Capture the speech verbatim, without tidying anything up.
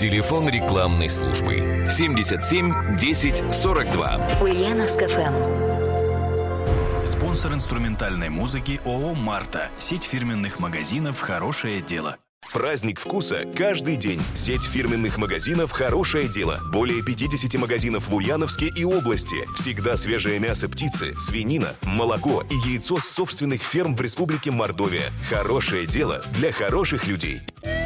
Телефон рекламной службы семьдесят семь десять сорок два. Ульяновск эф эм. Спонсор инструментальной музыки ООО «Марта». Сеть фирменных магазинов «Хорошее дело». Праздник вкуса каждый день. Сеть фирменных магазинов «Хорошее дело». Более пятьдесят магазинов в Ульяновске и области. Всегда свежее мясо птицы, свинина, молоко и яйцо с собственных ферм в Республике Мордовия. Хорошее дело для хороших людей.